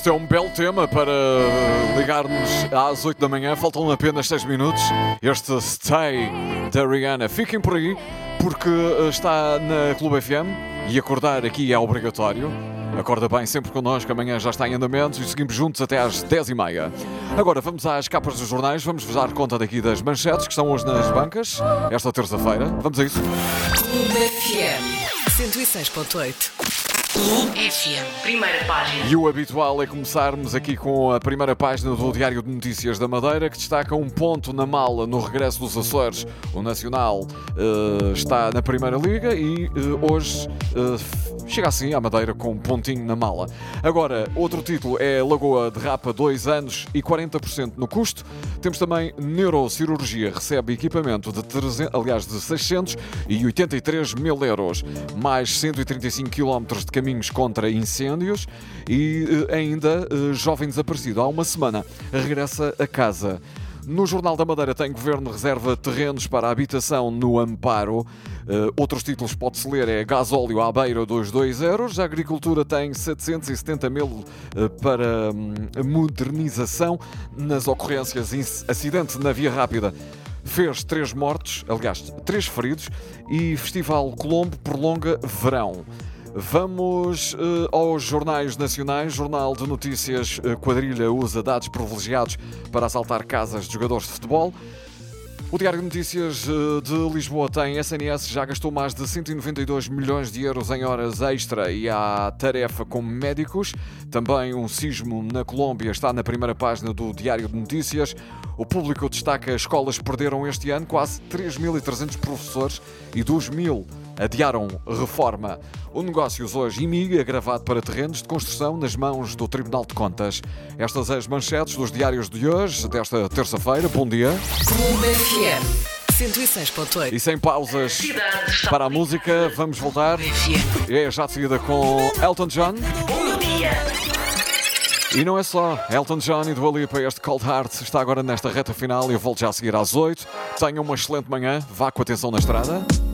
Este é um belo tema para ligar-nos às 8 da manhã. Faltam apenas 6 minutos. Este Stay da Rihanna. Fiquem por aí, porque está na Clube FM e acordar aqui é obrigatório. Acorda bem sempre connosco, amanhã já está em andamento e seguimos juntos até às 10h30. Agora vamos às capas dos jornais, vamos-vos dar conta daqui das manchetes que estão hoje nas bancas, esta terça-feira. Vamos a isso. Clube FM 106.8. Clube FM, primeira página. E o habitual é começarmos aqui com a primeira página do Diário de Notícias da Madeira, que destaca um ponto na mala no regresso dos Açores. O Nacional está na Primeira Liga e hoje chega assim à Madeira com um pontinho na mala. Agora, outro título é Lagoa derrapa 2 anos e 40% no custo. Temos também Neurocirurgia, recebe equipamento de 683 mil euros, mais 135 km de caminhos contra incêndios e ainda jovem desaparecido há uma semana regressa a casa. No Jornal da Madeira tem Governo reserva terrenos para a habitação no Amparo. Outros títulos pode-se ler é Gasóleo à beira dos 2 euros. A Agricultura tem 770 mil para modernização. Nas ocorrências, acidente na Via Rápida fez 3 mortos, aliás 3 feridos, e Festival Colombo prolonga verão. Vamos aos jornais nacionais. Jornal de Notícias, quadrilha usa dados privilegiados para assaltar casas de jogadores de futebol. O Diário de Notícias de Lisboa tem SNS, já gastou mais de 192 milhões de euros em horas extra e há tarefa com médicos. Também um sismo na Colômbia está na primeira página do Diário de Notícias. O Público destaca as escolas perderam este ano quase 3.300 professores e 2.000 adiaram reforma. O Negócios hoje imiga gravado para terrenos de construção nas mãos do Tribunal de Contas. Estas as manchetes dos diários de hoje, desta terça-feira. Bom dia. Clube FM 106.8. E sem pausas para a música, vamos voltar. É já de seguida com Elton John. Bom dia. E não é só Elton John e Dua Lipa, este Cold Heart está agora nesta reta final e eu volto já a seguir às 8. Tenham uma excelente manhã, vá com atenção na estrada.